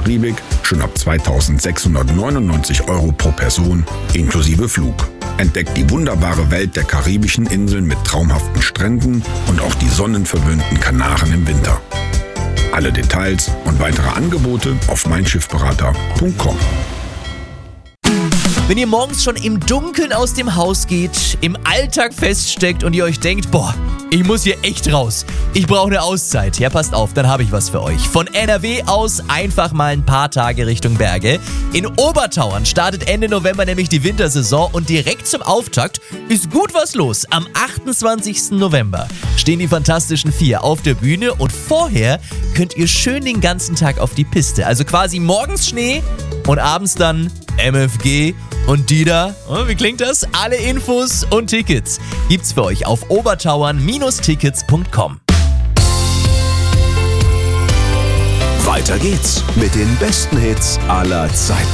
Karibik schon ab 2.699 € pro Person inklusive Flug. Entdeckt die wunderbare Welt der karibischen Inseln mit traumhaften Stränden und auch die sonnenverwöhnten Kanaren im Winter. Alle Details und weitere Angebote auf meinschiffberater.com. Wenn ihr morgens schon im Dunkeln aus dem Haus geht, im Alltag feststeckt und ihr euch denkt, ich muss hier echt raus, ich brauche eine Auszeit. Ja, passt auf, dann habe ich was für euch. Von NRW aus einfach mal ein paar Tage Richtung Berge. In Obertauern startet Ende November nämlich die Wintersaison und direkt zum Auftakt ist gut was los. Am 28. November stehen die Fantastischen Vier auf der Bühne und vorher könnt ihr schön den ganzen Tag auf die Piste. Also quasi morgens Schnee und abends dann MFG und Dida. Wie klingt das? Alle Infos und Tickets gibt's für euch auf obertauern-tickets.com. Weiter geht's mit den besten Hits aller Zeiten.